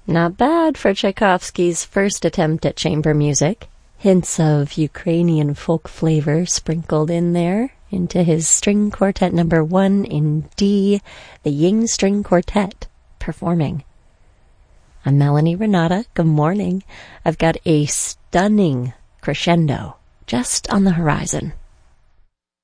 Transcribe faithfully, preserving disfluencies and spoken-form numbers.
Not bad for Tchaikovsky's first attempt at chamber music. Hints of Ukrainian folk flavor sprinkled in there into his string quartet number one in D, the Ying String Quartet, performing. I'm Melanie Renata. Good morning. I've got a stunning crescendo just on the horizon.